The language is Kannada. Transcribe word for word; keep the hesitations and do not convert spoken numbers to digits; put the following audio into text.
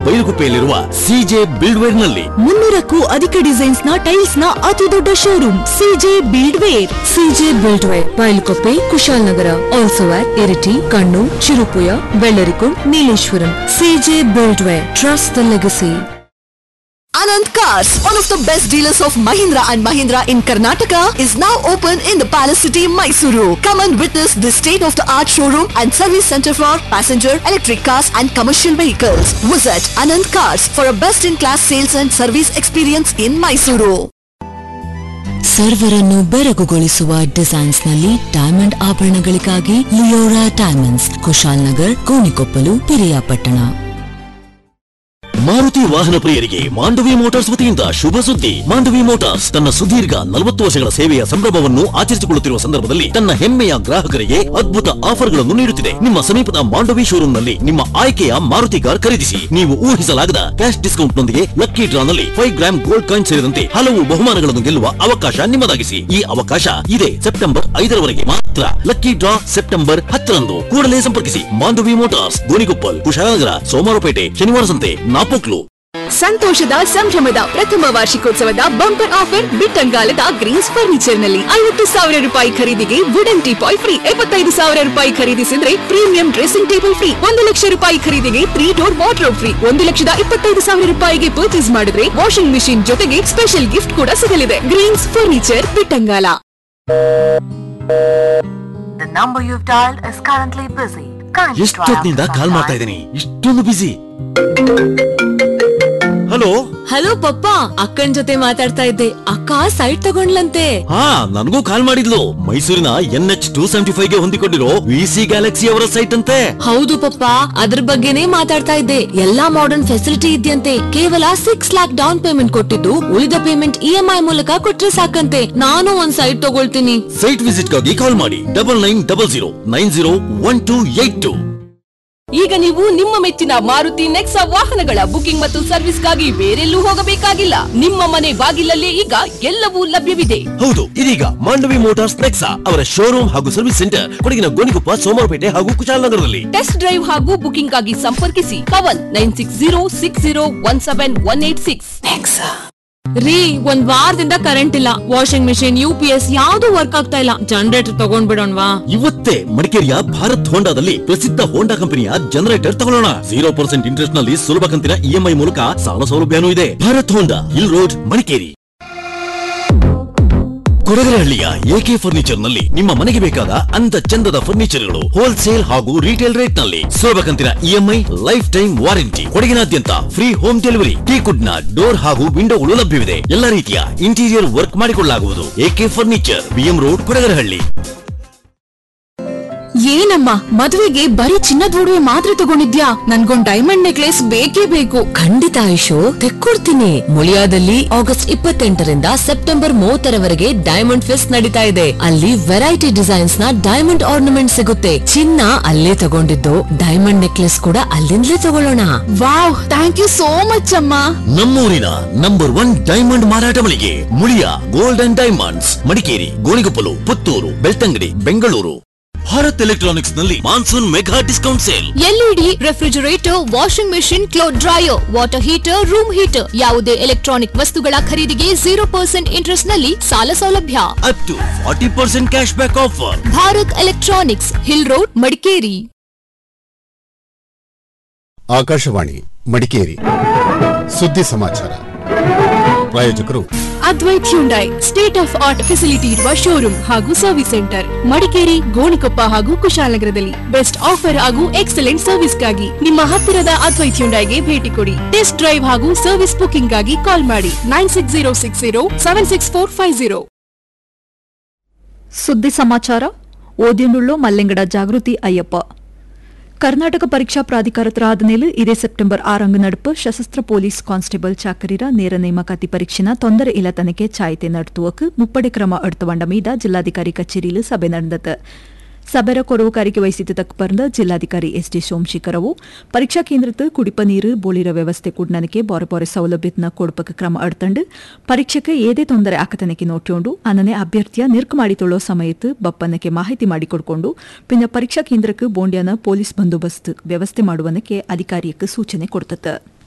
ಬೈಲುಗುಪ್ಪೆಯಲ್ಲಿರುವ ಸಿಜೆ ಬಿಲ್ಡ್ವೇರ್ ನಲ್ಲಿ ಮುನ್ನೂರಕ್ಕೂ ಅಧಿಕ ಡಿಸೈನ್ಸ್ ನ ಟೈಲ್ಸ್ ನ ಅತಿ ದೊಡ್ಡ showroom CJ ಬಿಲ್ಡ್ವೇರ್. CJ ಬಿಲ್ಡ್ವೇರ್, ಬೈಲುಗುಪ್ಪೆ, Kushalnagar, also at Iritty, Kannur, Cherupuzha, Vellarikundu, Nileshwaram. CJ ಬಿಲ್ಡ್ವೇರ್, trust the legacy. Anand Cars, one of the best dealers of Mahindra and Mahindra in Karnataka, is now open in the Palace City, Mysuru. Come and witness this state-of-the-art showroom and service center for passenger, electric cars and commercial vehicles. Visit Anand Cars for a best-in-class sales and service experience in Mysuru. ಸರ್ವರನ್ನು ಬೆರಗುಗೊಳಿಸುವ designs ನಲ್ಲಿ diamond ಆಭರಣಗಳಿಗಾಗಿ Leora diamonds, Kushalnagar, Konikoppal, Piriyapatna. Maruti ವಾಹನ ಪ್ರಿಯರಿಗೆ ಮಾಂಡವಿ ಮೋಟಾರ್ಸ್ ವತಿಯಿಂದ ಶುಭ ಸುದ್ದಿ. ಮಾಂಡವಿ ಮೋಟಾರ್ಸ್ ತನ್ನ ಸುದೀರ್ಘ ನಲವತ್ತು ವರ್ಷಗಳ ಸೇವೆಯ ಸಂಭ್ರಮವನ್ನು ಆಚರಿಸಿಕೊಳ್ಳುತ್ತಿರುವ ಸಂದರ್ಭದಲ್ಲಿ ತನ್ನ ಹೆಮ್ಮೆಯ ಗ್ರಾಹಕರಿಗೆ ಅದ್ಭುತ ಆಫರ್ಗಳನ್ನು ನೀಡುತ್ತಿದೆ. ನಿಮ್ಮ ಸಮೀಪದ ಮಾಂಡವಿ ಶೋರೂಮ್ನಲ್ಲಿ ನಿಮ್ಮ ಆಯ್ಕೆಯ ಮಾರುತಿ ಕಾರ್ ಖರೀದಿಸಿ. ನೀವು ಊಹಿಸಲಾಗದ ಕ್ಯಾಶ್ ಡಿಸ್ಕೌಂಟ್ ನೊಂದಿಗೆ ಲಕ್ಕಿ ಡ್ರಾ ನಲ್ಲಿ ಫೈವ್ ಗ್ರಾಮ್ ಗೋಲ್ಡ್ ಕಾಯಿನ್ ಸೇರಿದಂತೆ ಹಲವು ಬಹುಮಾನಗಳನ್ನು ಗೆಲ್ಲುವ ಅವಕಾಶ ನಿಮ್ಮದಾಗಿಸಿ. ಈ ಅವಕಾಶ ಇದೆ ಸೆಪ್ಟೆಂಬರ್ ಐದರವರೆಗೆ ಮಾತ್ರ. ಲಕ್ಕಿ ಡ್ರಾ ಸೆಪ್ಟೆಂಬರ್ ಹತ್ತರಂದು. ಕೂಡಲೇ ಸಂಪರ್ಕಿಸಿ ಮಾಂಡವಿ ಮೋಟಾರ್ಸ್, ಗೋಣಿಕೊಪ್ಪಲ್, ಕುಶಾಲನಗರ, ಸೋಮವಾರಪೇಟೆ, ಶನಿವಾರ ಸಂತೆ, ನಾಪೋಕ್ಲು. ಸಂತೋಷದ ಸಂಭ್ರಮದ ಪ್ರಥಮ ವಾರ್ಷಿಕೋತ್ಸವದ ಬಂಪರ್ ಆಫರ್ ಬಿಟ್ಟಂಗಾಲದ ಗ್ರೀನ್ಸ್ ಫರ್ನಿಚರ್ ನಲ್ಲಿ ಐವತ್ತು ಸಾವಿರ ರೂಪಾಯಿ ಖರೀದಿಗೆ ವುಡನ್ ಟೀಪಾಯ್ ಫ್ರೀ. ಎಪ್ಪತ್ತೈದು ಸಾವಿರ ರೂಪಾಯಿ ಖರೀದಿಸಿದ್ರೆ ಪ್ರೀಮಿಯಂ ಡ್ರೆಸ್ಸಿಂಗ್ ಟೇಬಲ್ ಫ್ರೀ. ಒಂದು ಲಕ್ಷ ರೂಪಾಯಿ ಖರೀದಿಗೆ ತ್ರೀ ಡೋರ್ ವಾರ್ಡ್ರೋಬ್ ಫ್ರೀ. ಒಂದು ಲಕ್ಷದ ಇಪ್ಪತ್ತೈದು ಸಾವಿರ ರೂಪಾಯಿಗೆ ಪರ್ಚೇಸ್ ಮಾಡಿದ್ರೆ ವಾಷಿಂಗ್ ಮಿಷಿನ್ ಜೊತೆಗೆ ಸ್ಪೆಷಲ್ ಗಿಫ್ಟ್ ಕೂಡ ಸಿಗಲಿದೆ. Green's furniture, Bittangala. ಎಷ್ಟೊತ್ತಿನಿಂದ ಕಾಲ್ ಮಾಡ್ತಾ ಇದ್ದೀನಿ, ಇಷ್ಟೊಂದು ಬಿಸಿ. ಹಲೋ ಹಲೋ ಪಪ್ಪ, ಅಕ್ಕನ್ ಜೊತೆ ಮಾತಾಡ್ತಾ ಇದ್ದೆ. ಅಕ್ಕ ಸೈಟ್ ತಗೊಂಡ್ಲಂತೆ. ಹಾ, ನನಗೂ ಕಾಲ್ ಮಾಡಿದ್ಲು. ಮೈಸೂರಿನ N H two seventy five ಗೆ ಹೊಂದಿಕೊಂಡಿರೋ ವಿಸಿ ಗ್ಯಾಲಕ್ಸಿ ಅವರ ಸೈಟ್ ಅಂತೆ. ಹೌದು ಪಪ್ಪ, ಅದ್ರ ಬಗ್ಗೆನೇ ಮಾತಾಡ್ತಾ ಇದ್ದೆ. ಎಲ್ಲಾ ಮಾಡರ್ನ್ ಫೆಸಿಲಿಟಿ ಇದೆಯಂತೆ. ಕೇವಲ ಸಿಕ್ಸ್ ಲ್ಯಾಕ್ ಡೌನ್ ಪೇಮೆಂಟ್ ಕೊಟ್ಟಿದ್ದು ಉಳಿದ ಪೇಮೆಂಟ್ ಇ ಎಂ ಐ ಮೂಲಕ ಕೊಟ್ರೆ ಸಾಕಂತೆ. ನಾನು ಒಂದ್ ಸೈಟ್ ತಗೊಳ್ತೀನಿ. ಸೈಟ್ ವಿಸಿಟ್ ಗಾಗಿ ಕಾಲ್ ಮಾಡಿ double nine double zero nine zero one two eight two. ಈಗ ನೀವು ನಿಮ್ಮ ಮೆಚ್ಚಿನ ಮಾರುತಿ ನೆಕ್ಸಾ ವಾಹನಗಳ ಬುಕಿಂಗ್ ಮತ್ತು ಸರ್ವಿಸ್ಗಾಗಿ ಬೇರೆಲ್ಲೂ ಹೋಗಬೇಕಾಗಿಲ್ಲ. ನಿಮ್ಮ ಮನೆ ಬಾಗಿಲಲ್ಲೇ ಈಗ ಎಲ್ಲವೂ ಲಭ್ಯವಿದೆ. ಹೌದು, ಇದೀಗ ಮಾಂಡವಿ ಮೋಟಾರ್ಸ್ ನೆಕ್ಸಾ ಅವರ ಶೋರೂಮ್ ಹಾಗೂ ಸರ್ವಿಸ್ ಸೆಂಟರ್ ಕೊಡಗಿನ ಗೋಣಿಕೊಪ್ಪ, ಸೋಮವಾರಪೇಟೆ ಹಾಗೂ ಕುಶಾಲನಗರದಲ್ಲಿ. ಟೆಸ್ಟ್ ಡ್ರೈವ್ ಹಾಗೂ ಬುಕಿಂಗ್ ಆಗಿ ಸಂಪರ್ಕಿಸಿ Kavan nine six zero six zero one seven one eight six. ರೀ, ಒಂದ್ ವಾರದಿಂದ ಕರೆಂಟ್ ಇಲ್ಲ. Washing machine, U P S ಯಾವ್ದು ವರ್ಕ್ ಆಗ್ತಾ ಇಲ್ಲ. ಜನರೇಟರ್ ತಗೊಂಡ್ಬಿಡೋಣವಾ? ಇವತ್ತೇ ಮಡಿಕೇರಿಯ ಭಾರತ್ ಹೋಂಡಾದಲ್ಲಿ ಪ್ರಸಿದ್ಧ ಹೋಂಡಾ ಕಂಪನಿಯ ಜನರೇಟರ್ ತಗೊಳ್ಳೋಣ. ಜೀರೋ ಪರ್ಸೆಂಟ್ ಇಂಟ್ರೆಸ್ಟ್ ನಲ್ಲಿ ಸುಲಭ ಕಂತಿನ ಇ ಎಂ ಐ ಮೂಲಕ ಸಾಲ ಸೌಲಭ್ಯನೂ ಇದೆ. ಭಾರತ್ ಹೋಂಡಾ, hill road, Madikeri. ಕೊಡಗರಹಳ್ಳಿಯ A K furniture ನಲ್ಲಿ ನಿಮ್ಮ ಮನೆಗೆ ಬೇಕಾದ ಅಂದ ಚಂದದ ಫರ್ನಿಚರ್ಗಳು ಹೋಲ್ಸೇಲ್ ಹಾಗೂ ರಿಟೇಲ್ ರೇಟ್ ನಲ್ಲಿ ಸುಲಭ ಕಂತಿನ E M I, life time warranty. ಕೊಡಗಿನಾದ್ಯಂತ free home delivery. ಟೀಕುಡ್ ನ ಡೋರ್ ಹಾಗೂ ವಿಂಡೋಗಳು ಲಭ್ಯವಿದೆ. ಎಲ್ಲಾ ರೀತಿಯ ಇಂಟೀರಿಯರ್ ವರ್ಕ್ ಮಾಡಿಕೊಳ್ಳಲಾಗುವುದು. A K furniture, BM road, Kodagarahalli. ಏನಮ್ಮ, ಮದುವೆಗೆ ಬರೀ ಚಿನ್ನದ ಒಡವೆ ಮಾತ್ರ ತಗೊಂಡಿದ್ಯಾ? ನನ್ಗೊಂದ್ ಡೈಮಂಡ್ ನೆಕ್ಲೆಸ್ ಬೇಕೇ ಬೇಕು. ಖಂಡಿತ ಆಯುಷು, ತೆಕ್ಕೊಡ್ತೀನಿ. ಮುಳಿಯಾದಲ್ಲಿ ಆಗಸ್ಟ್ ಇಪ್ಪತ್ತೆಂಟರಿಂದ ಸೆಪ್ಟೆಂಬರ್ ಮೂವತ್ತರವರೆಗೆ ಡೈಮಂಡ್ ಫೆಸ್ಟ್ ನಡೀತಾ ಇದೆ. ಅಲ್ಲಿ ವೆರೈಟಿ ಡಿಸೈನ್ಸ್ ನ ಡೈಮಂಡ್ ಆರ್ನಮೆಂಟ್ ಸಿಗುತ್ತೆ. ಚಿನ್ನ ಅಲ್ಲೇ ತಗೊಂಡಿದ್ದು, ಡೈಮಂಡ್ ನೆಕ್ಲೆಸ್ ಕೂಡ ಅಲ್ಲಿಂದಲೇ ತಗೊಳ್ಳೋಣ. Wow, thank you so much ಅಮ್ಮ. ನಮ್ಮೂರಿನ ನಂಬರ್ ಒನ್ ಡೈಮಂಡ್ ಮಾರಾಟ ಮಳಿಗೆ Muliya gold and diamonds, Madikeri, Gonikoppal, Puttur, Belthangady, Bengaluru. Bharat electronics ನಲ್ಲಿ monsoon mega discount sale. LED, refrigerator, washing machine, cloth dryer, water heater, room heater ಯಾವುದೇ ಎಲೆಕ್ಟ್ರಾನಿಕ್ ವಸ್ತುಗಳ ಖರೀದಿಗೆ ಜೀರೋ ಪರ್ಸೆಂಟ್ ಇಂಟ್ರೆಸ್ಟ್ ನಲ್ಲಿ ಸಾಲ ಸೌಲಭ್ಯ. Up to forty percent cash back offer. Bharat electronics, hill road, Madikeri. Akashvani Madikeri ಸುದ್ದಿ ಸಮಾಚಾರ. ಪ್ರಾಯೋಜಕರು Advait Hyundai, state of art facility ಇರುವ ಶೋರೂಮ್ ಹಾಗೂ ಸರ್ವಿಸ್ ಸೆಂಟರ್, ಮಡಿಕೇರಿ, ಗೋಣಿಕೊಪ್ಪ ಹಾಗೂ ಕುಶಾಲನಗರದಲ್ಲಿ. ಬೆಸ್ಟ್ ಆಫರ್ ಹಾಗೂ ಎಕ್ಸಲೆಂಟ್ ಸರ್ವಿಸ್ಗಾಗಿ ನಿಮ್ಮ ಹತ್ತಿರದ ಅದ್ವೈತ್ ಹ್ಯುಂಡೈಗೆ ಭೇಟಿ ಕೊಡಿ. ಟೆಸ್ಟ್ ಡ್ರೈವ್ ಹಾಗೂ ಸರ್ವಿಸ್ ಬುಕಿಂಗ್ ಗಾಗಿ ಕಾಲ್ ಮಾಡಿ nine six zero six zero seven six four five zero. ಸುದ್ದಿ ಸಮಾಚಾರ. ಓದಿನುಳ್ಳು ಮಲ್ಲೆಂಗಡ ಜಾಗೃತಿ ಅಯ್ಯಪ್ಪ. ಕರ್ನಾಟಕ ಪರೀಕ್ಷಾ ಪ್ರಾಧಿಕಾರತ್ರ ಆದಮೇಲೆ ಇದೇ ಸೆಪ್ಟೆಂಬರ್ ಆರಂಗ ನಡುಪು ಸಶಸ್ತ್ರ ಪೊಲೀಸ್ ಕಾನ್ಸ್ಟೇಬಲ್ ಚಾಕರಿರ ನೇರ ನೇಮಕಾತಿ ಪರೀಕ್ಷೆನ ತೊಂದರೆ ಇಲ್ಲ ತನಕ ಚಾಯ್ತೆ ನಡೆಸುವಕ್ಕೆ ಮುಪ್ಪಡೆ ಕ್ರಮ ಎಡ್ತುವಂಡ ಮೀದ ಜಿಲ್ಲಾಧಿಕಾರಿ ಕಚೇರಿಯಲ್ಲಿ ಸಭೆ ನಡೆದತು. ಸಭೆರ ಕೊರವುಕಾರಿಕೆ ವಹಿಸಿದ್ದು ತಕ್ಕ ಬಂದ ಜಿಲ್ಲಾಧಿಕಾರಿ ಎಸ್ ಡಿ ಸೋಮಶೇಖರವು ಪರೀಕ್ಷಾ ಕೇಂದ್ರದ ಕುಡಿಪ ನೀರು ಬೋಳಿರ ವ್ಯವಸ್ಥೆ ಕೂಡನಕ್ಕೆ ಬಾರೆ ಬಾರೆ ಸೌಲಭ್ಯನ ಕೊಡಪಕ್ಕೆ ಕ್ರಮ ಎಡ್ತಂಡು ಪರೀಕ್ಷೆಗೆ ಏದೇ ತೊಂದರೆ ಆಕತನಕ್ಕೆ ನೋಟ್ಕೊಂಡು ಅನ್ನನೆ ಅಭ್ಯರ್ಥಿಯ ನಿರ್ಕ್ ಮಾಡಿಕೊಳ್ಳೋ ಸಮಯത്ത് ಬಪ್ಪನಕ್ಕೆ ಮಾಹಿತಿ ಮಾಡಿಕೊಡ್ಕೊಂಡು ಪಿನ್ನ ಪರೀಕ್ಷಾ ಕೇಂದ್ರಕ್ಕೆ ಬೋಂಡ್ಯನ ಪೊಲೀಸ್ ಬಂದೋಬಸ್ತ್ ವ್ಯವಸ್ಥೆ ಮಾಡುವನಕ್ಕೆ ಅಧಿಕಾರಿಯಕ್ಕೆ ಸೂಚನೆ ಕೊಡ್ತದೆ.